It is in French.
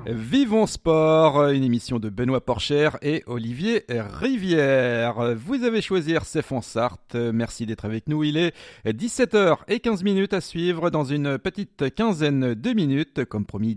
Vivons Sport, une émission de Benoît Porcher et Olivier Rivière. Vous avez choisi RCF en Sarthe. Merci d'être avec nous. Il est 17h15 à suivre dans une petite quinzaine de minutes, comme promis.